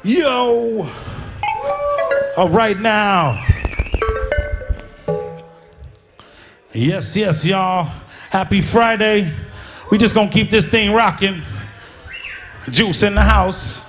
Yo! All right now. Yes, y'all. Happy Friday. We just gonna keep this thing rocking. Juice in the house.